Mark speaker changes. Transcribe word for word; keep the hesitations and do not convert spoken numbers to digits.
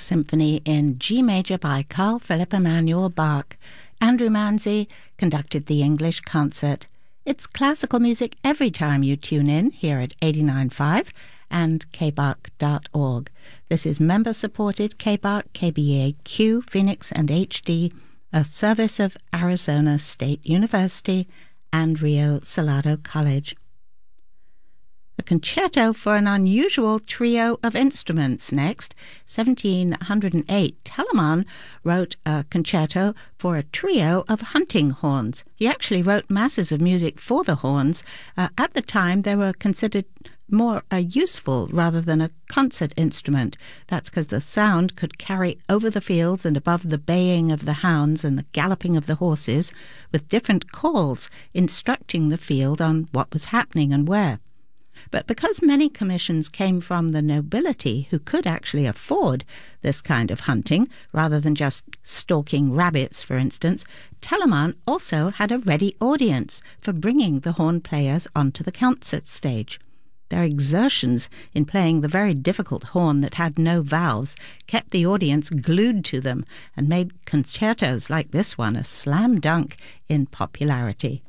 Speaker 1: Symphony in G major by Carl Philipp Emanuel Bach. Andrew Manzi conducted the English concert. It's classical music every time you tune in here at eighty-nine point five and k b a c dot org. This is member-supported K B A C, K B A Q, Phoenix and H D, a service of Arizona State University and Rio Salado College. A concerto for an unusual trio of instruments next. seventeen oh eight, Telemann wrote a concerto for a trio of hunting horns. He actually wrote masses of music for the horns. Uh, at the time, they were considered more uh, useful rather than a concert instrument. That's because the sound could carry over the fields and above the baying of the hounds and the galloping of the horses, with different calls instructing the field on what was happening and where. But because many commissions came from the nobility who could actually afford this kind of hunting, rather than just stalking rabbits, for instance, Telemann also had a ready audience for bringing the horn players onto the concert stage. Their exertions in playing the very difficult horn that had no valves kept the audience glued to them and made concertos like this one a slam dunk in popularity.